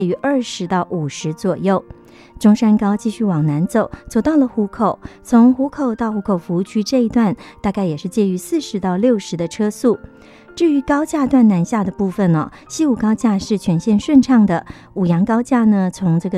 于20到50左右。中山高继续往南走，走到了湖口，从湖口到湖口服务区这一段大概也是介于40到60的车速。至于高架段南下的部分西武高架是全线顺畅的，五杨高架呢从这个